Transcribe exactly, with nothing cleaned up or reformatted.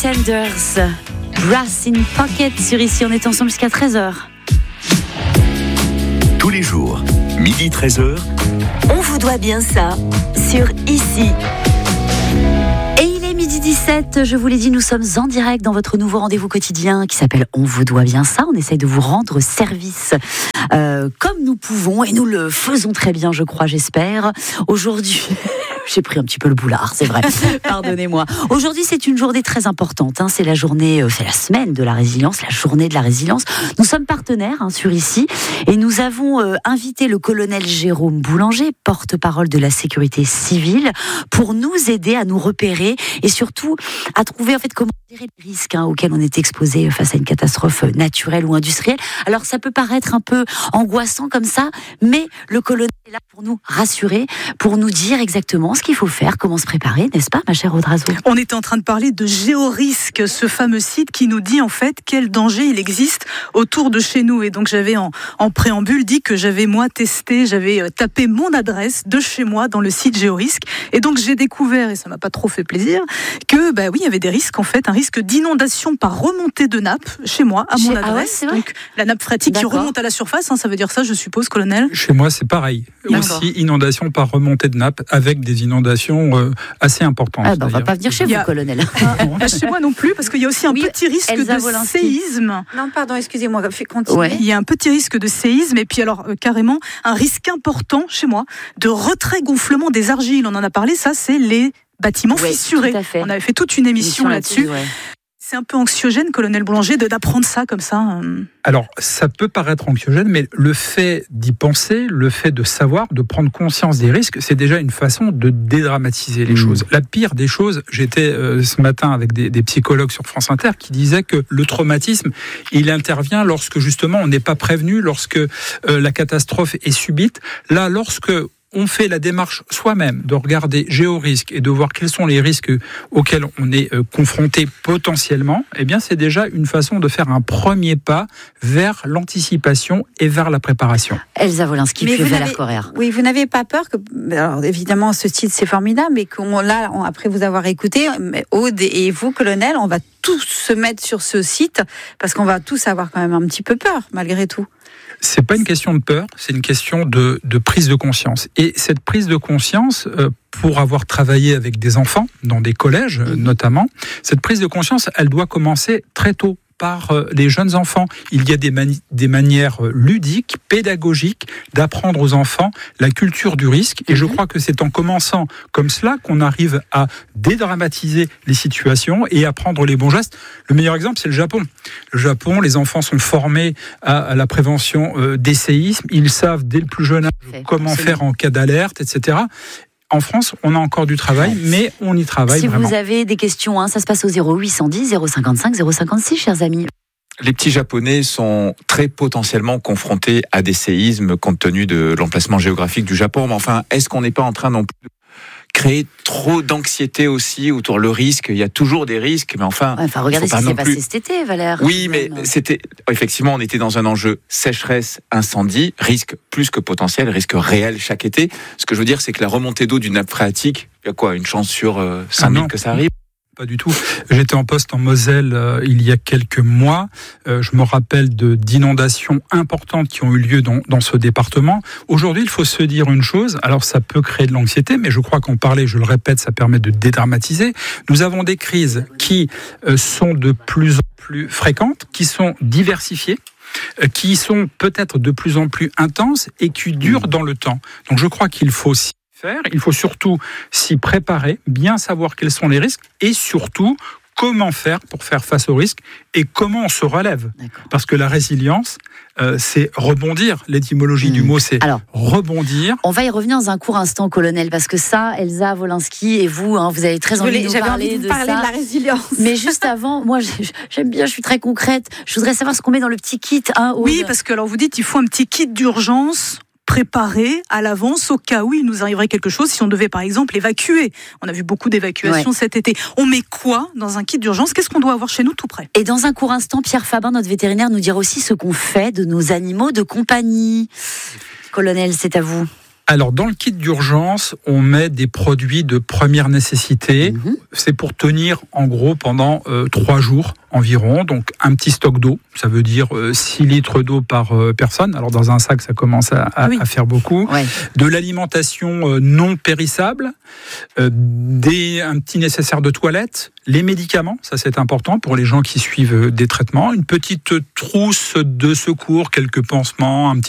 Pretenders, Brass in Pocket sur Ici, on est ensemble jusqu'à treize heures. Tous les jours, midi treize heures. On vous doit bien ça sur Ici. Et il est midi dix-sept, je vous l'ai dit, nous sommes en direct dans votre nouveau rendez-vous quotidien qui s'appelle On vous doit bien ça. On essaye de vous rendre service euh, comme nous pouvons et nous le faisons très bien, je crois, j'espère. Aujourd'hui... J'ai pris un petit peu le boulard, c'est vrai. Pardonnez-moi. Aujourd'hui, c'est une journée très importante. Hein. C'est la journée, euh, c'est la semaine de la résilience, la journée de la résilience. Nous sommes partenaires hein, sur Ici et nous avons euh, invité le colonel Jérôme Boulanger, porte-parole de la sécurité civile, pour nous aider à nous repérer et surtout à trouver en fait comment gérer les risques hein, auxquels on est exposé face à une catastrophe naturelle ou industrielle. Alors, ça peut paraître un peu angoissant comme ça, mais le colonel est là pour nous rassurer, pour nous dire exactement ce qu'il faut faire, comment se préparer, n'est-ce pas, ma chère Audrazo ? On était en train de parler de Géorisque, ce fameux site qui nous dit en fait quel danger il existe autour de chez nous. Et donc j'avais en, en préambule dit que j'avais moi testé, j'avais tapé mon adresse de chez moi dans le site Géorisque. Et donc j'ai découvert, et ça m'a pas trop fait plaisir, que bah oui, il y avait des risques en fait, un risque d'inondation par remontée de nappe chez moi, à mon chez... adresse. Ah ouais, donc la nappe phréatique D'accord. qui remonte à la surface, hein, ça veut dire ça, je suppose, colonel ? Chez moi, c'est pareil. D'accord. Aussi, inondation par remontée de nappe avec des inondations euh, assez importantes. Ah bah, on va pas venir chez vous, a... colonel. Ah, chez moi non plus, parce qu'il y a aussi un Oui, petit risque Elsa de Wolinski. séisme. Non, pardon, excusez-moi, fais continuer. Ouais. Il y a un petit risque de séisme et puis alors euh, carrément un risque important chez moi de retrait-gonflement des argiles. On en a parlé, ça c'est les bâtiments Oui, fissurés. tout à fait. On avait fait toute une émission là-dessus. ouais. C'est un peu anxiogène, colonel Boulanger, de, d'apprendre ça comme ça. euh. Alors, ça peut paraître anxiogène, mais le fait d'y penser, le fait de savoir, de prendre conscience des risques, c'est déjà une façon de dédramatiser les mmh. choses. La pire des choses, j'étais euh, ce matin avec des, des psychologues sur France Inter qui disaient que le traumatisme, il intervient lorsque justement on n'est pas prévenu, lorsque euh, la catastrophe est subite. Là, lorsque on fait la démarche soi-même de regarder géorisque et de voir quels sont les risques auxquels on est confronté potentiellement, eh bien c'est déjà une façon de faire un premier pas vers l'anticipation et vers la préparation. Elsa Wolinski, puis Valère Correr. Oui, vous n'avez pas peur que, alors évidemment ce site c'est formidable, mais qu'on là, on, après vous avoir écouté, Aude et vous, colonel, on va tous se mettre sur ce site parce qu'on va tous avoir quand même un petit peu peur malgré tout. C'est pas une question de peur, c'est une question de, de prise de conscience. Et cette prise de conscience, euh, pour avoir travaillé avec des enfants, dans des collèges euh, notamment, cette prise de conscience, elle doit commencer très tôt par euh, les jeunes enfants. Il y a des, mani- des manières ludiques, pédagogiques, d'apprendre aux enfants la culture du risque. Et je crois que c'est en commençant comme cela qu'on arrive à dédramatiser les situations et à prendre les bons gestes. Le meilleur exemple, c'est le Japon. Le Japon, les enfants sont formés à, à la prévention euh, des séismes. Ils savent dès le plus jeune âge comment Absolument. faire en cas d'alerte, et cetera. En France, on a encore du travail, mais on y travaille si vraiment. Si vous avez des questions, hein, ça se passe au zéro huit cent dix, zéro cinquante-cinq, zéro cinquante-six, chers amis. Les petits Japonais sont très potentiellement confrontés à des séismes compte tenu de l'emplacement géographique du Japon. Mais enfin, est-ce qu'on n'est pas en train non plus de créer trop d'anxiété aussi autour le risque? Il y a toujours des risques, mais enfin... Enfin, regardez ce qui s'est passé cet été, Valère. Oui, mais c'était... Effectivement, on était dans un enjeu sécheresse, incendie, risque plus que potentiel, risque réel chaque été. Ce que je veux dire, c'est que la remontée d'eau d'une nappe phréatique, il y a quoi, une chance sur euh, cinq mille ah que ça arrive? Pas du tout. J'étais en poste en Moselle euh, il y a quelques mois. Euh, je me rappelle de, d'inondations importantes qui ont eu lieu dans, dans ce département. Aujourd'hui, il faut se dire une chose. Alors, ça peut créer de l'anxiété, mais je crois qu'en parler, je le répète, ça permet de dédramatiser. Nous avons des crises qui euh, sont de plus en plus fréquentes, qui sont diversifiées, qui sont peut-être de plus en plus intenses et qui durent dans le temps. Donc, je crois qu'il faut aussi faire. Il faut surtout s'y préparer, bien savoir quels sont les risques et surtout comment faire pour faire face aux risques et comment on se relève. D'accord. Parce que la résilience, euh, c'est rebondir. L'étymologie mmh. du mot, c'est Alors, rebondir. On va y revenir dans un court instant, colonel, parce que ça, Elsa Wolinski et vous, hein, vous avez très envie de nous J'avais parler, envie de, de parler ça. de la résilience. Mais juste avant, moi, j'aime bien, je suis très concrète. Je voudrais savoir ce qu'on met dans le petit kit. Hein, oui, où... parce que alors vous dites, il faut un petit kit d'urgence préparé à l'avance au cas où il nous arriverait quelque chose, si on devait par exemple évacuer. On a vu beaucoup d'évacuations ouais. cet été. On met quoi dans un kit d'urgence? Qu'est-ce qu'on doit avoir chez nous tout près? Et dans un court instant, Pierre Fabin, notre vétérinaire, nous dira aussi ce qu'on fait de nos animaux de compagnie. Colonel, c'est à vous. Alors, dans le kit d'urgence, on met des produits de première nécessité. Mmh. C'est pour tenir, en gros, pendant euh, trois jours environ. Donc, un petit stock d'eau. Ça veut dire euh, six litres d'eau par euh, personne. Alors, dans un sac, ça commence à, à, oui. à faire beaucoup. Ouais. De l'alimentation euh, non périssable. Euh, des, un petit nécessaire de toilette. Les médicaments, ça c'est important pour les gens qui suivent des traitements. Une petite trousse de secours, quelques pansements, un petit